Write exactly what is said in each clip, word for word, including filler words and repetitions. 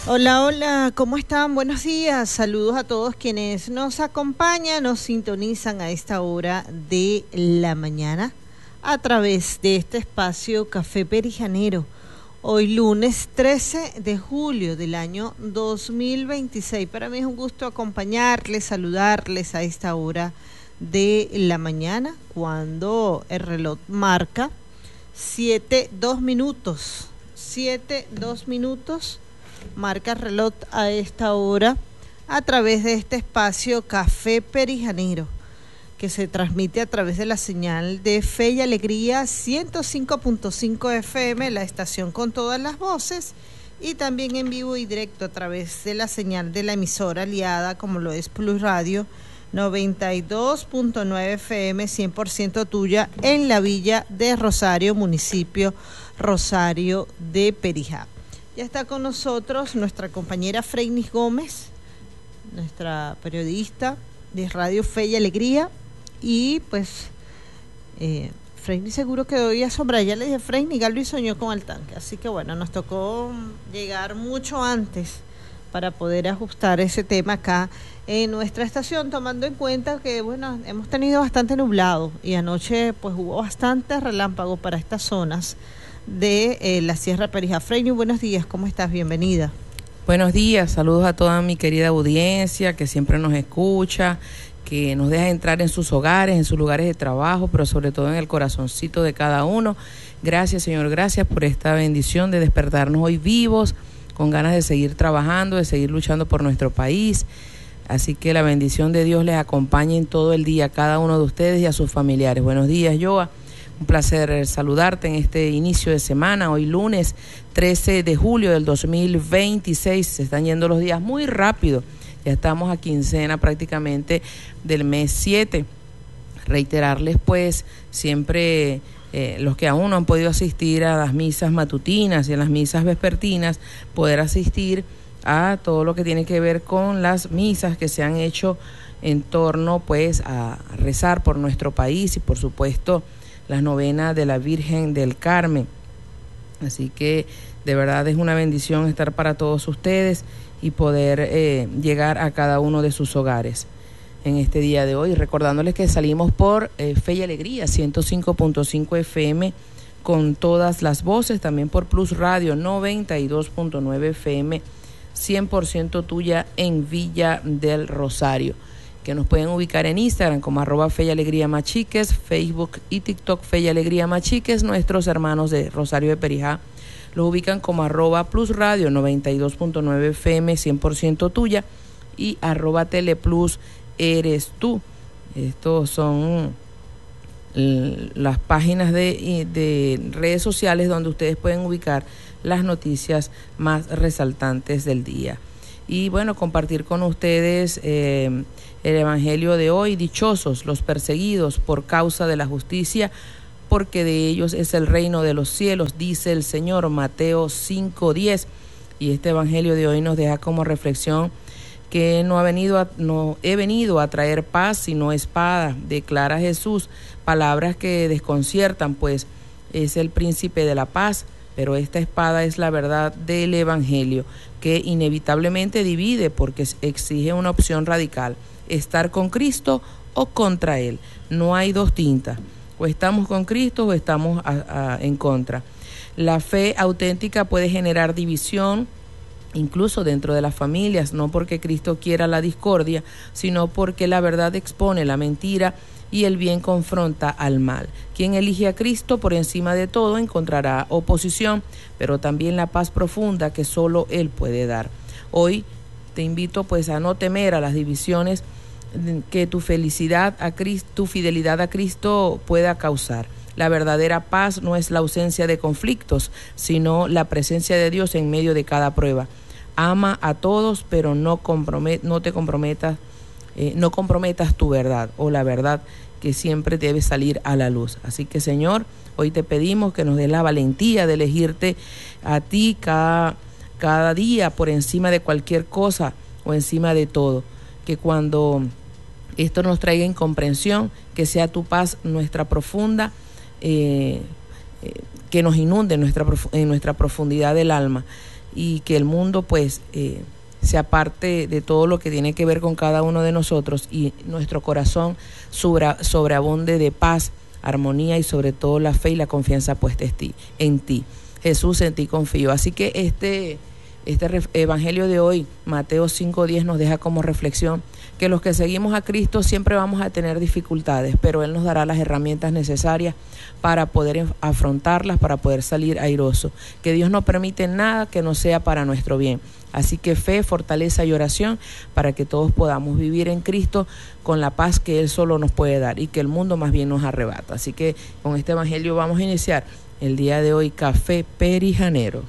Hola, hola, ¿cómo están? Buenos días, saludos a todos quienes nos acompañan, nos sintonizan a esta hora de la mañana a través de este espacio Café Perijanero. Hoy lunes trece de julio del año dos mil veintiséis. Para mí es un gusto acompañarles, saludarles a esta hora de la mañana cuando el reloj marca siete, dos minutos, siete, dos minutos. Marca el reloj a esta hora a través de este espacio Café Perijanero, que se transmite a través de la señal de Fe y Alegría ciento cinco punto cinco F M, la estación con todas las voces, y también en vivo y directo a través de la señal de la emisora aliada, como lo es Plus Radio noventa y dos punto nueve F M, cien por ciento tuya, en la villa de Rosario, municipio Rosario de Perijá. Ya está con nosotros nuestra compañera Freynis Gómez, nuestra periodista de Radio Fe y Alegría, y pues eh, Freynis seguro que hoy asombra. Ya le dije, Freynis, Galvi soñó con el tanque, así que bueno, nos tocó llegar mucho antes para poder ajustar ese tema acá en nuestra estación, tomando en cuenta que bueno, hemos tenido bastante nublado y anoche pues hubo bastantes relámpagos para estas zonas de eh, la Sierra Perijá. Freynis, buenos días, ¿cómo estás? Bienvenida. Buenos días, saludos a toda mi querida audiencia que siempre nos escucha, que nos deja entrar en sus hogares, en sus lugares de trabajo, pero sobre todo en el corazoncito de cada uno. Gracias, Señor, gracias por esta bendición de despertarnos hoy vivos, con ganas de seguir trabajando, de seguir luchando por nuestro país. Así que la bendición de Dios les acompañe en todo el día a cada uno de ustedes y a sus familiares. Buenos días, Joa. Un placer saludarte en este inicio de semana, hoy lunes trece de julio del dos mil veintiséis. Se están yendo los días muy rápido, ya estamos a quincena prácticamente del mes siete. Reiterarles pues siempre eh, los que aún no han podido asistir a las misas matutinas y a las misas vespertinas, poder asistir a todo lo que tiene que ver con las misas que se han hecho en torno pues a rezar por nuestro país y por supuesto las novenas de la Virgen del Carmen. Así que de verdad es una bendición estar para todos ustedes y poder eh, llegar a cada uno de sus hogares en este día de hoy, recordándoles que salimos por eh, Fe y Alegría ciento cinco punto cinco F M con todas las voces, también por Plus Radio noventa y dos punto nueve F M, cien por ciento tuya en Villa del Rosario, que nos pueden ubicar en Instagram como arroba Fe y Alegría Machiques, Facebook y TikTok Fe y Alegría Machiques. Nuestros hermanos de Rosario de Perijá los ubican como arroba Plus Radio noventa y dos punto nueve F M, cien por ciento tuya, y arroba Teleplus eres tú. Estos son las páginas de, de redes sociales donde ustedes pueden ubicar las noticias más resaltantes del día. Y bueno, compartir con ustedes eh, el evangelio de hoy. Dichosos los perseguidos por causa de la justicia, porque de ellos es el reino de los cielos, dice el Señor, Mateo cinco diez. Y este evangelio de hoy nos deja como reflexión que no ha venido a, no he venido a traer paz sino espada, declara Jesús, palabras que desconciertan, pues es el príncipe de la paz, pero esta espada es la verdad del evangelio, que inevitablemente divide porque exige una opción radical: estar con Cristo o contra Él. No hay dos tintas, o estamos con Cristo o estamos a, a, en contra. La fe auténtica puede generar división, incluso dentro de las familias, no porque Cristo quiera la discordia, sino porque la verdad expone la mentira y el bien confronta al mal. Quien elige a Cristo por encima de todo encontrará oposición, pero también la paz profunda que solo Él puede dar. Hoy te invito pues a no temer a las divisiones que tu felicidad a Cristo, tu fidelidad a Cristo pueda causar. La verdadera paz no es la ausencia de conflictos, sino la presencia de Dios en medio de cada prueba. Ama a todos, pero no, compromet, no te comprometas, eh, no comprometas tu verdad o la verdad que siempre debe salir a la luz. Así que, Señor, hoy te pedimos que nos dé la valentía de elegirte a ti cada, cada día por encima de cualquier cosa o encima de todo. Que cuando esto nos traiga incomprensión, que sea tu paz nuestra profunda, eh, eh, que nos inunde en nuestra, en nuestra profundidad del alma. y que el mundo pues eh, se aparte de todo lo que tiene que ver con cada uno de nosotros y nuestro corazón sobre, sobreabunde de paz, armonía y sobre todo la fe y la confianza puesta en ti, en ti. Jesús, en ti confío. Así que este, este evangelio de hoy, Mateo cinco diez, nos deja como reflexión que los que seguimos a Cristo siempre vamos a tener dificultades, pero Él nos dará las herramientas necesarias para poder afrontarlas, para poder salir airoso. Que Dios no permite nada que no sea para nuestro bien. Así que fe, fortaleza y oración para que todos podamos vivir en Cristo con la paz que Él solo nos puede dar y que el mundo más bien nos arrebata. Así que con este evangelio vamos a iniciar el día de hoy, Café Perijanero.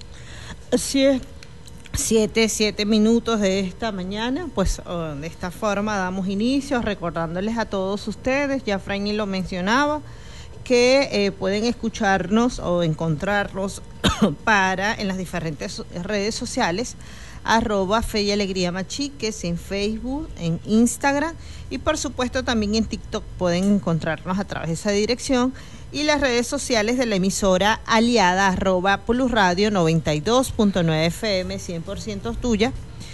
Así es. Siete, siete minutos de esta mañana, pues oh, de esta forma damos inicio, recordándoles a todos ustedes, ya Franny lo mencionaba, que eh, pueden escucharnos o encontrarnos para en las diferentes redes sociales, arroba Fe y Alegría Machiques, en Facebook, en Instagram y por supuesto también en TikTok pueden encontrarnos a través de esa dirección, y las redes sociales de la emisora aliada arroba Plus Radio noventa y dos punto nueve F M, cien por ciento tuya,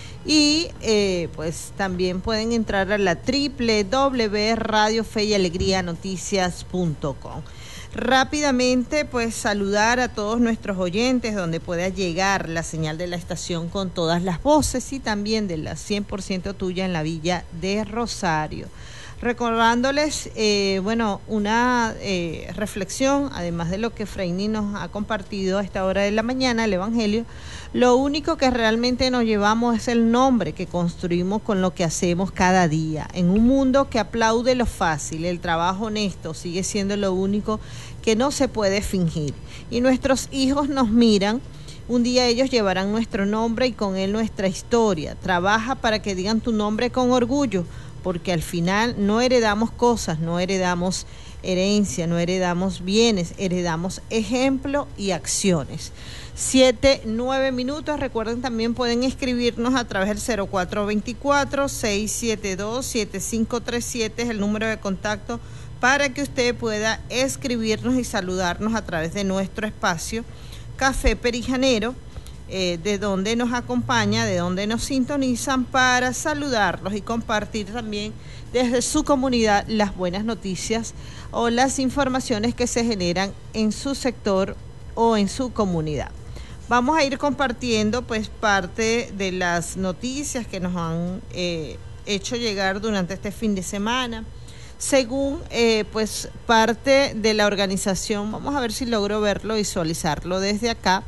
y eh, pues también pueden entrar a la doble u doble u doble u punto radio fe y alegría noticias punto com. Rápidamente, pues saludar a todos nuestros oyentes donde pueda llegar la señal de la estación con todas las voces y también de la cien por ciento tuya en la Villa de Rosario. Recordándoles, eh, bueno, una eh, reflexión, además de lo que Freini nos ha compartido a esta hora de la mañana, el Evangelio, lo único que realmente nos llevamos es el nombre que construimos con lo que hacemos cada día. En un mundo que aplaude lo fácil, el trabajo honesto sigue siendo lo único que no se puede fingir. Y nuestros hijos nos miran. Un día ellos llevarán nuestro nombre y con él nuestra historia. Trabaja para que digan tu nombre con orgullo, porque al final no heredamos cosas, no heredamos herencia, no heredamos bienes, heredamos ejemplo y acciones. Siete, nueve minutos. Recuerden, también pueden escribirnos a través del cero cuatro dos cuatro, seis siete dos, siete cinco tres siete, es el número de contacto para que usted pueda escribirnos y saludarnos a través de nuestro espacio Café Perijanero, eh, de donde nos acompaña, de donde nos sintonizan, para saludarlos y compartir también desde su comunidad las buenas noticias o las informaciones que se generan en su sector o en su comunidad. Vamos a ir compartiendo pues parte de las noticias que nos han eh, hecho llegar durante este fin de semana. Según eh, pues parte de la organización, vamos a ver si logro verlo, visualizarlo desde acá.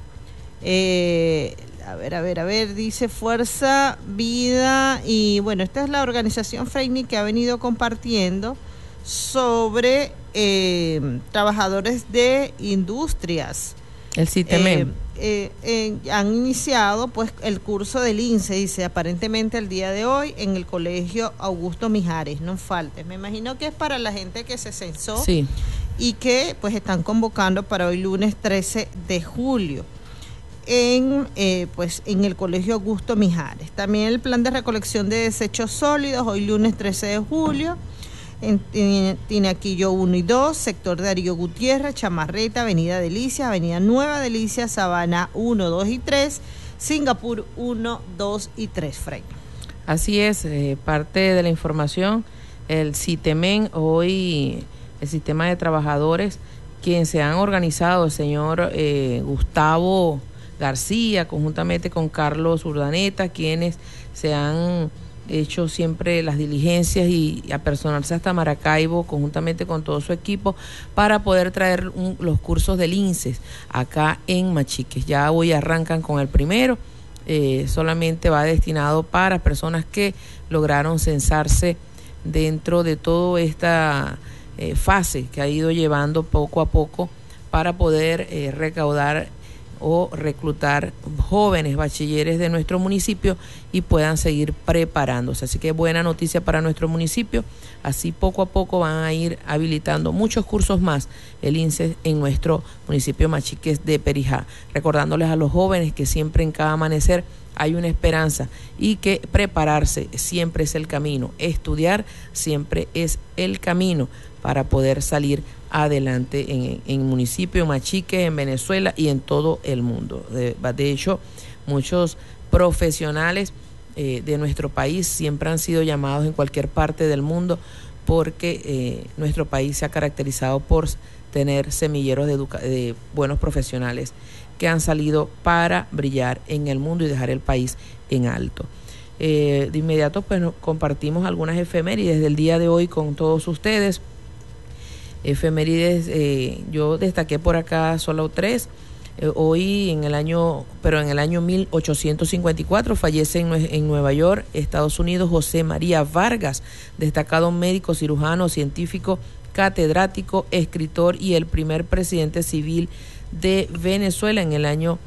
Eh, a ver, a ver, a ver, dice Fuerza, Vida, y bueno, esta es la organización Freini que ha venido compartiendo sobre eh, trabajadores de industrias. El CITEMEN. Eh, eh, eh, han iniciado pues el curso del I N S E, dice, aparentemente el día de hoy en el colegio Augusto Mijares, no faltes. Me imagino que es para la gente que se censó, sí, y que pues están convocando para hoy lunes trece de julio en eh, pues en el colegio Augusto Mijares. También el plan de recolección de desechos sólidos hoy lunes trece de julio en Tinaquillo uno y dos, sector de Darío Gutiérrez, Chamarreta, Avenida Delicia, Avenida Nueva Delicia, Sabana uno, dos y tres, Singapur uno, dos y tres, Frey. Así es, eh, parte de la información, el CITEMEN, hoy el Sistema de Trabajadores, quien se han organizado, el señor eh, Gustavo García, conjuntamente con Carlos Urdaneta, quienes se han hecho siempre las diligencias y apersonarse hasta Maracaibo conjuntamente con todo su equipo para poder traer un, los cursos del I N S E acá en Machiques. Ya hoy arrancan con el primero, eh, solamente va destinado para personas que lograron censarse dentro de toda esta eh, fase que ha ido llevando poco a poco para poder eh, recaudar o reclutar jóvenes bachilleres de nuestro municipio y puedan seguir preparándose. Así que buena noticia para nuestro municipio. Así poco a poco van a ir habilitando muchos cursos más el I N S E en nuestro municipio Machiques de Perijá. Recordándoles a los jóvenes que siempre en cada amanecer hay una esperanza y que prepararse siempre es el camino. Estudiar siempre es el camino para poder salir adelante en, en municipio, en Machiques, en Venezuela y en todo el mundo. De, de hecho, muchos profesionales eh, de nuestro país siempre han sido llamados en cualquier parte del mundo porque eh, nuestro país se ha caracterizado por tener semilleros de, educa- de buenos profesionales que han salido para brillar en el mundo y dejar el país en alto. Eh, de inmediato pues compartimos algunas efemérides del día de hoy con todos ustedes. Efemérides, eh, yo destaqué por acá solo tres. Eh, hoy en el año, pero en el año mil ochocientos cincuenta y cuatro fallece en, en Nueva York, Estados Unidos, José María Vargas, destacado médico, cirujano, científico, catedrático, escritor y el primer presidente civil de Venezuela en el año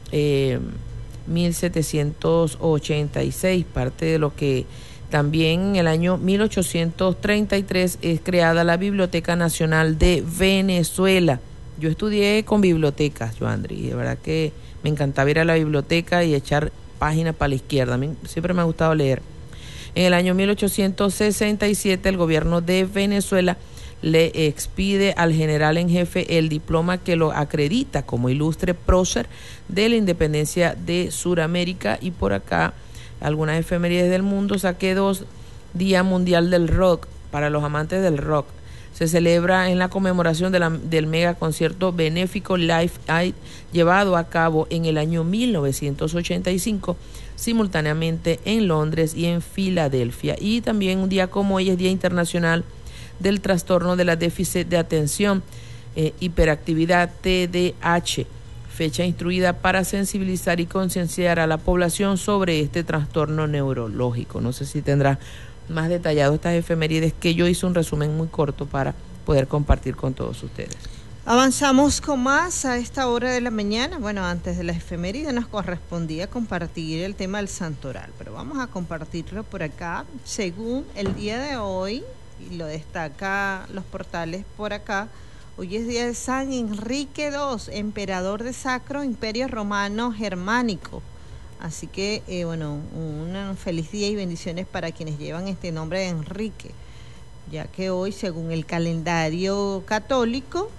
eh, mil setecientos ochenta y seis. Parte de lo que también en el año mil ochocientos treinta y tres es creada la Biblioteca Nacional de Venezuela. Yo estudié con bibliotecas, Joandri, y de verdad que me encantaba ir a la biblioteca y echar páginas para la izquierda. A mí siempre me ha gustado leer. En el año mil ochocientos sesenta y siete el gobierno de Venezuela le expide al general en jefe el diploma que lo acredita como ilustre prócer de la independencia de Suramérica. Y por acá algunas efemérides del mundo. Saqué dos: Día Mundial del Rock, para los amantes del rock. Se celebra en la conmemoración de la, del mega concierto benéfico Live Aid llevado a cabo en el año mil novecientos ochenta y cinco simultáneamente en Londres y en Filadelfia. Y también un día como hoy es Día Internacional del Trastorno de la Déficit de Atención, eh, Hiperactividad, T D A H, fecha instruida para sensibilizar y concienciar a la población sobre este trastorno neurológico. No sé si tendrá más detallado estas efemérides, que yo hice un resumen muy corto para poder compartir con todos ustedes. Avanzamos con más a esta hora de la mañana. Bueno, antes de las efemérides nos correspondía compartir el tema del santoral, pero vamos a compartirlo por acá. Según el día de hoy, y lo destaca los portales por acá, hoy es día de San Enrique segundo, emperador de Sacro Imperio Romano Germánico. Así que, eh, bueno, un feliz día y bendiciones para quienes llevan este nombre de Enrique, ya que hoy, según el calendario católico,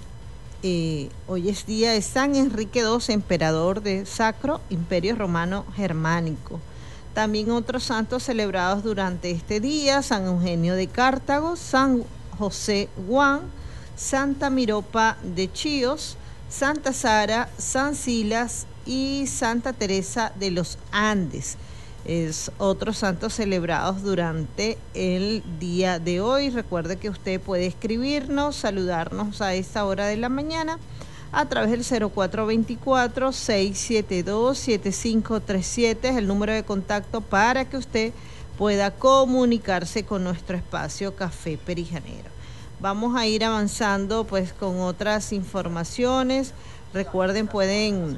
eh, hoy es día de San Enrique segundo, emperador de Sacro Imperio Romano Germánico. También otros santos celebrados durante este día: San Eugenio de Cartago, San José Guán, Santa Miropa de Chíos, Santa Sara, San Silas y Santa Teresa de los Andes. Es otros santos celebrados durante el día de hoy. Recuerde que usted puede escribirnos, saludarnos a esta hora de la mañana a través del cero cuatro dos cuatro, seis siete dos, siete cinco tres siete, es el número de contacto para que usted pueda comunicarse con nuestro espacio Café Perijanero. Vamos a ir avanzando pues con otras informaciones. Recuerden, pueden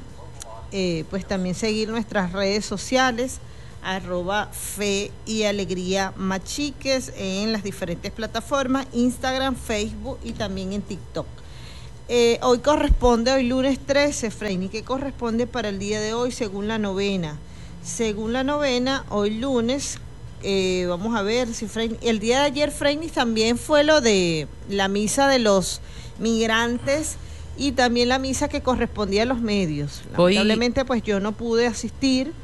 eh, pues también seguir nuestras redes sociales, arroba Fe y Alegría Machiques, en las diferentes plataformas, Instagram, Facebook y también en TikTok. Eh, hoy corresponde, hoy lunes trece, Freini, ¿qué corresponde para el día de hoy según la novena? Según la novena, hoy lunes, eh, vamos a ver si Freini, el día de ayer, Freini, también fue lo de la misa de los migrantes y también la misa que correspondía a los medios. Lamentablemente, pues yo no pude asistir,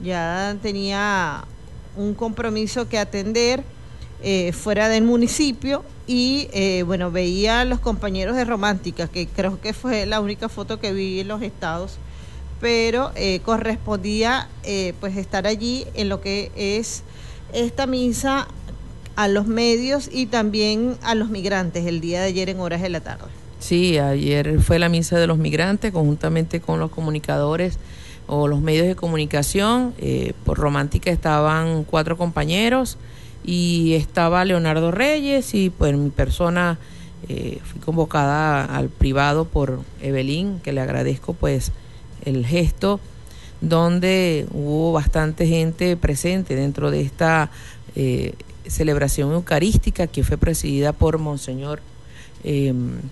ya tenía un compromiso que atender eh, fuera del municipio. Y eh, bueno, veía a los compañeros de Romántica, que creo que fue la única foto que vi en los estados, pero eh, correspondía eh, pues estar allí en lo que es esta misa a los medios y también a los migrantes el día de ayer en horas de la tarde. Sí, ayer fue la misa de los migrantes conjuntamente con los comunicadores o los medios de comunicación. Eh, por Romántica estaban cuatro compañeros y estaba Leonardo Reyes, y pues mi persona eh, fui convocada al privado por Evelyn, que le agradezco pues el gesto, donde hubo bastante gente presente dentro de esta eh, celebración eucarística que fue presidida por Monseñor eh,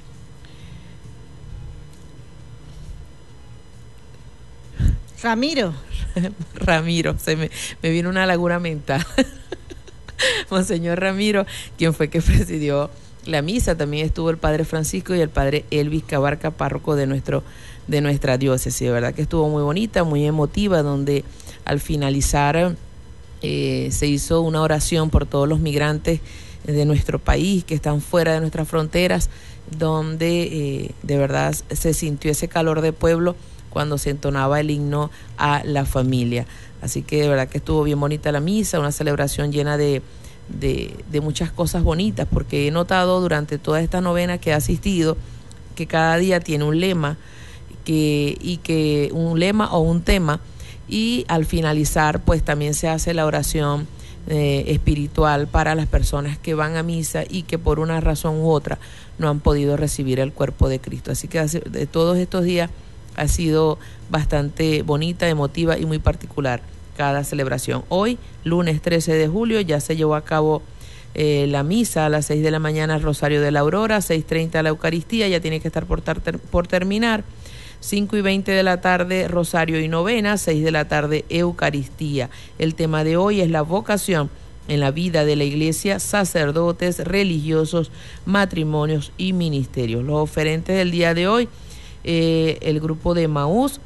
Ramiro. Ramiro, se me, me vino una laguna mental. Monseñor Ramiro, quien fue que presidió la misa. También estuvo el padre Francisco y el padre Elvis Cabarca, párroco de nuestro de nuestra diócesis. De verdad que estuvo muy bonita, muy emotiva, donde al finalizar eh, se hizo una oración por todos los migrantes de nuestro país que están fuera de nuestras fronteras, donde eh, de verdad se sintió ese calor de pueblo cuando se entonaba el himno a la familia. Así que de verdad que estuvo bien bonita la misa, una celebración llena de, de, de muchas cosas bonitas, porque he notado durante toda esta novena que he asistido que cada día tiene un lema, que, y que un lema o un tema, y al finalizar pues también se hace la oración eh, espiritual para las personas que van a misa y que por una razón u otra no han podido recibir el cuerpo de Cristo. Así que de todos estos días ha sido bastante bonita, emotiva y muy particular cada celebración. Hoy, lunes trece de julio, ya se llevó a cabo eh, la misa a las seis de la mañana, el Rosario de la Aurora, seis treinta la Eucaristía, ya tiene que estar por, tar- por terminar. cinco y veinte de la tarde, Rosario y Novena, seis de la tarde, Eucaristía. El tema de hoy es la vocación en la vida de la Iglesia, sacerdotes, religiosos, matrimonios y ministerios. Los oferentes del día de hoy, eh, el grupo de Emaús,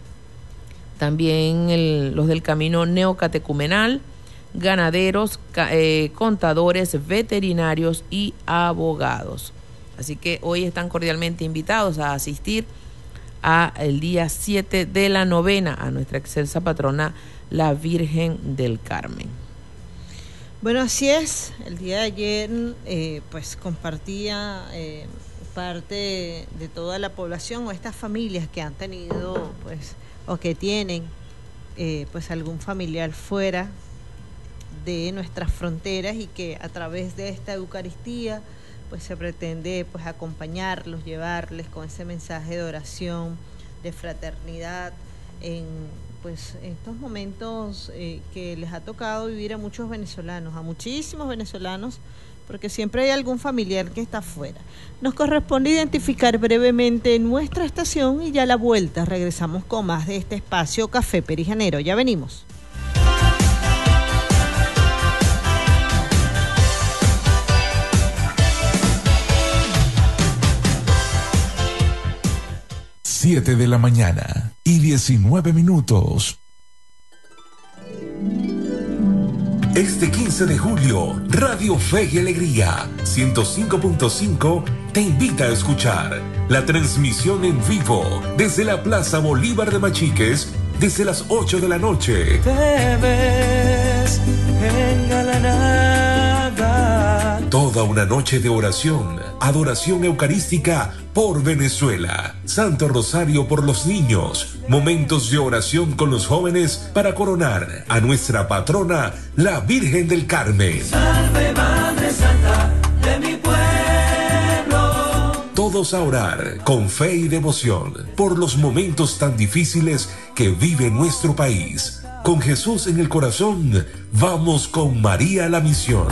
también el, los del camino neocatecumenal, ganaderos, ca, eh, contadores, veterinarios y abogados. Así que hoy están cordialmente invitados a asistir a el día siete de la novena a nuestra excelsa patrona, la Virgen del Carmen. Bueno, así es. El día de ayer eh, pues compartía eh, parte de, de toda la población o estas familias que han tenido pues o que tienen eh, pues algún familiar fuera de nuestras fronteras y que a través de esta Eucaristía pues se pretende pues acompañarlos, llevarles con ese mensaje de oración, de fraternidad en pues estos momentos eh, que les ha tocado vivir a muchos venezolanos, a muchísimos venezolanos, porque siempre hay algún familiar que está afuera. Nos corresponde identificar brevemente nuestra estación y ya a la vuelta regresamos con más de este espacio Café Perijanero. Ya venimos. siete de la mañana y diecinueve minutos. Este quince de julio, Radio Fe y Alegría ciento cinco punto cinco te invita a escuchar la transmisión en vivo desde la Plaza Bolívar de Machiques desde las ocho de la noche. Te ves engalanada. Toda una noche de oración, adoración eucarística por Venezuela, Santo Rosario por los niños, momentos de oración con los jóvenes para coronar a nuestra patrona, la Virgen del Carmen. Salve Madre Santa de mi pueblo. Todos a orar con fe y devoción por los momentos tan difíciles que vive nuestro país. Con Jesús en el corazón, vamos con María a la misión.